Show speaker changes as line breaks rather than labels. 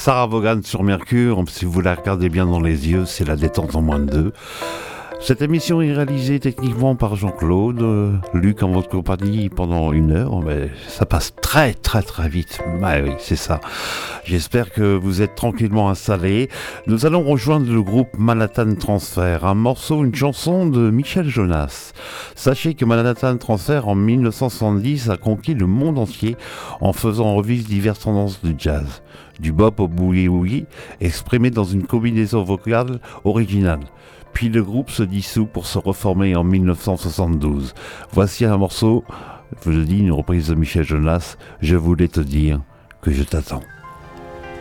Sarah Vaughan sur Mercure. Si vous la regardez bien dans les yeux, c'est la détente en moins de deux. Cette émission est réalisée techniquement par Jean-Claude, Luc en votre compagnie pendant 1 heure, mais ça passe très très très vite. Oui, c'est ça. J'espère que vous êtes tranquillement installés. Nous allons rejoindre le groupe Manhattan Transfer, un morceau, une chanson de Michel Jonas. Sachez que Manhattan Transfer en 1970 a conquis le monde entier en faisant revivre diverses tendances du jazz, du bop au boogie-woogie, exprimé dans une combinaison vocale originale. Puis le groupe se dissout pour se reformer en 1972. Voici un morceau, je vous le dis, une reprise de Michel Jonas, Je voulais te dire que je t'attends.